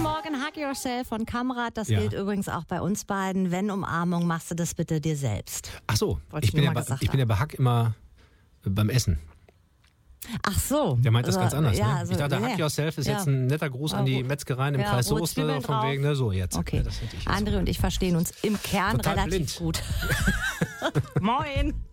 Morgen Hug Yourself von Kamrat. Das Ja. gilt übrigens auch bei uns beiden. Wenn Umarmung, machst du das bitte dir selbst. Ach so, Wollte ich ich bin nur ja mal gesagt ich bin ja bei Hack immer beim Essen. Ach so. Der meint das ganz anders. Ja, ne? also, Ich dachte, nee. Hug Yourself ist Ja. jetzt ein netter Gruß an die gut. Metzgereien im Ja, Kreis rohe Soest, Zwiebeln von drauf. wegen, ne, so jetzt. Okay. Ja, das hätte ich jetzt André und ich verstehen uns im Kern Total relativ blind. gut. Moin.